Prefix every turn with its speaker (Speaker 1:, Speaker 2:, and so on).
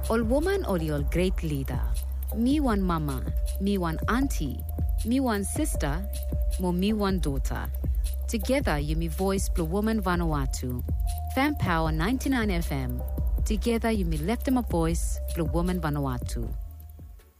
Speaker 1: Ol woman ol ol great leader. Me one mama, me one auntie, me one sister, mo me one daughter. Together you me voice Blue Woman Vanuatu. Fan Power 99 FM. Together you me left them a voice Blue Woman Vanuatu.